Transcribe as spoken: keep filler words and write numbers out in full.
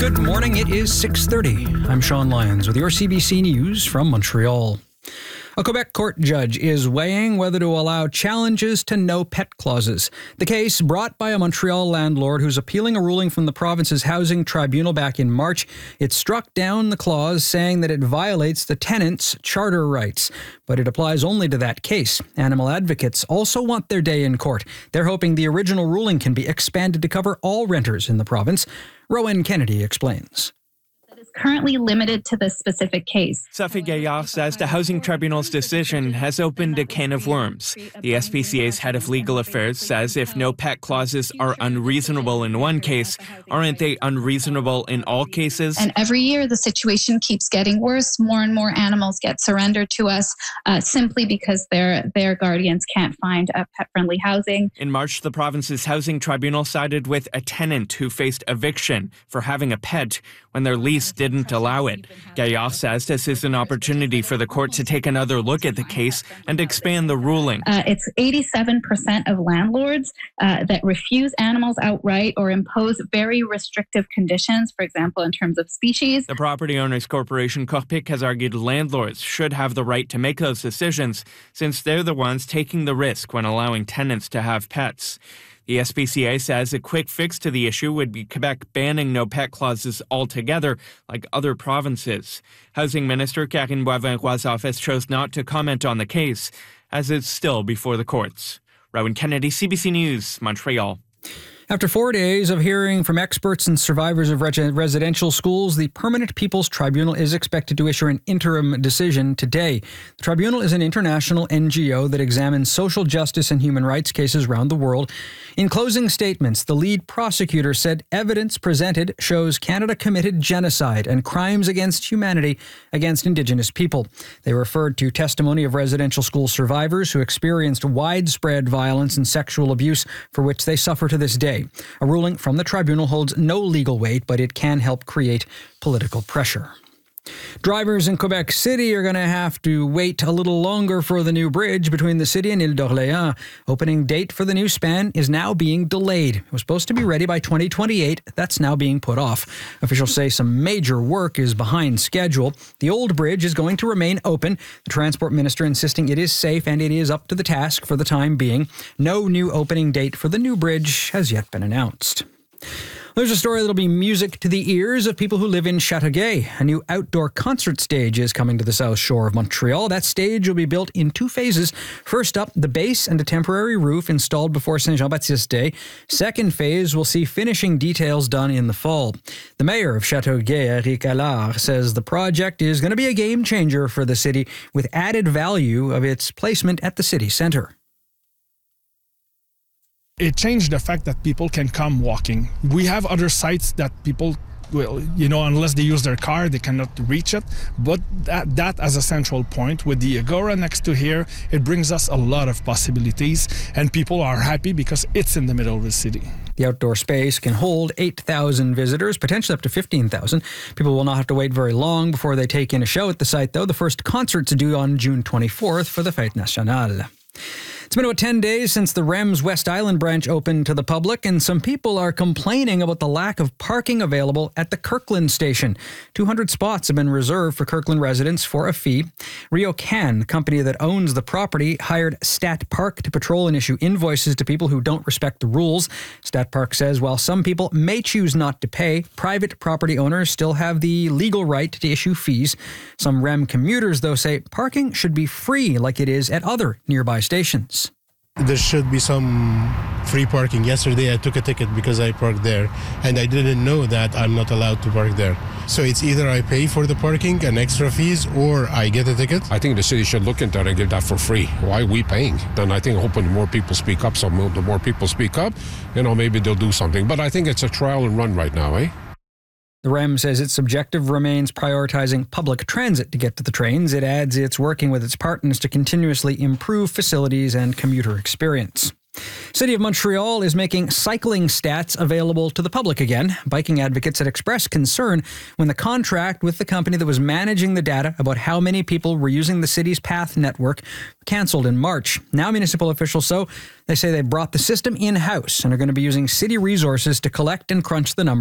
Good morning. It is six thirty. I'm Sean Lyons with your C B C News from Montreal. A Quebec court judge is weighing whether to allow challenges to no pet clauses. The case, brought by a Montreal landlord who's appealing a ruling from the province's housing tribunal back in March, it struck down the clause saying that it violates the tenant's charter rights. But it applies only to that case. Animal advocates also want their day in court. They're hoping the original ruling can be expanded to cover all renters in the province. Rowan Kennedy explains. Currently limited to this specific case. Sophie Gaillard says the Housing Tribunal's decision has opened a can of worms. The S P C A's head of legal affairs says if no pet clauses are unreasonable in one case, aren't they unreasonable in all cases? And every year the situation keeps getting worse. More and more animals get surrendered to us uh, simply because their, their guardians can't find a pet-friendly housing. In March, the province's Housing Tribunal sided with a tenant who faced eviction for having a pet when their lease didn't allow it. Gaillard says this is an opportunity for the court to take another look at the case and expand the ruling. Uh, it's eighty-seven percent of landlords uh, that refuse animals outright or impose very restrictive conditions, for example, in terms of species. The Property Owners Corporation Corpic has argued landlords should have the right to make those decisions since they're the ones taking the risk when allowing tenants to have pets. The S P C A says a quick fix to the issue would be Quebec banning no pet clauses altogether, like other provinces. Housing Minister Karine Boivin-Roy's office chose not to comment on the case, as it's still before the courts. Rowan Kennedy, C B C News, Montreal. After four days of hearing from experts and survivors of residential schools, the Permanent People's Tribunal is expected to issue an interim decision today. The tribunal is an international N G O that examines social justice and human rights cases around the world. In closing statements, the lead prosecutor said evidence presented shows Canada committed genocide and crimes against humanity against Indigenous people. They referred to testimony of residential school survivors who experienced widespread violence and sexual abuse for which they suffer to this day. A ruling from the tribunal holds no legal weight, but it can help create political pressure. Drivers in Quebec City are going to have to wait a little longer for the new bridge between the city and Ile d'Orléans. Opening date for the new span is now being delayed. It was supposed to be ready by twenty twenty-eight. That's now being put off. Officials say some major work is behind schedule. The old bridge is going to remain open. The transport minister insisting it is safe and it is up to the task for the time being. No new opening date for the new bridge has yet been announced. There's a story that'll be music to the ears of people who live in Châteauguay. A new outdoor concert stage is coming to the south shore of Montreal. That stage will be built in two phases. First up, the base and a temporary roof installed before Saint Jean-Baptiste Day. Second phase will see finishing details done in the fall. The mayor of Châteauguay, Eric Allard, says the project is going to be a game changer for the city with added value of its placement at the city centre. It changed the fact that people can come walking. We have other sites that people, well, you know, unless they use their car, they cannot reach it. But that, that as a central point, with the Agora next to here, it brings us a lot of possibilities, and people are happy because it's in the middle of the city. The outdoor space can hold eight thousand visitors, potentially up to fifteen thousand. People will not have to wait very long before they take in a show at the site, though. The first concert's due on June twenty-fourth for the Fête Nationale. It's been about ten days since the R E M's West Island branch opened to the public, and some people are complaining about the lack of parking available at the Kirkland station. two hundred spots have been reserved for Kirkland residents for a fee. RioCan, the company that owns the property, hired Stat Park to patrol and issue invoices to people who don't respect the rules. Stat Park says while some people may choose not to pay, private property owners still have the legal right to issue fees. Some R E M commuters, though, say parking should be free like it is at other nearby stations. There should be some free parking. Yesterday I took a ticket because I parked there and I didn't know that I'm not allowed to park there. So it's either I pay for the parking and extra fees or I get a ticket. I think the city should look into that and give that for free. Why are we paying? Then I think hoping more people speak up. So the more people speak up, you know, maybe they'll do something. But I think it's a trial and run right now, eh? The R E M says its objective remains prioritizing public transit to get to the trains. It adds it's working with its partners to continuously improve facilities and commuter experience. City of Montreal is making cycling stats available to the public again. Biking advocates had expressed concern when the contract with the company that was managing the data about how many people were using the city's path network canceled in March. Now municipal officials, so they say they brought the system in-house and are going to be using city resources to collect and crunch the numbers.